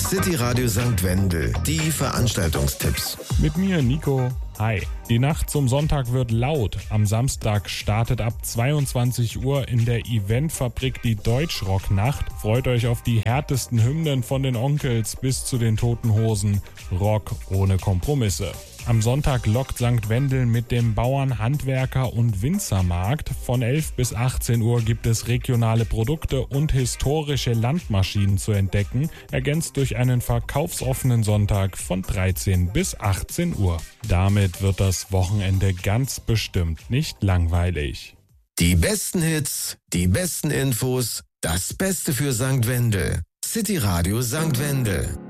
City Radio St. Wendel, die Veranstaltungstipps. Mit mir, Nico. Hi. Die Nacht zum Sonntag wird laut. Am Samstag startet ab 22 Uhr in der Eventfabrik die Deutschrock-Nacht. Freut euch auf die härtesten Hymnen von den Onkels bis zu den Toten Hosen. Rock ohne Kompromisse. Am Sonntag lockt St. Wendel mit dem Bauern-, Handwerker- und Winzermarkt. Von 11 bis 18 Uhr gibt es regionale Produkte und historische Landmaschinen zu entdecken, ergänzt durch einen verkaufsoffenen Sonntag von 13 bis 18 Uhr. Damit wird das Wochenende ganz bestimmt nicht langweilig. Die besten Hits, die besten Infos, das Beste für St. Wendel. City Radio St. Wendel.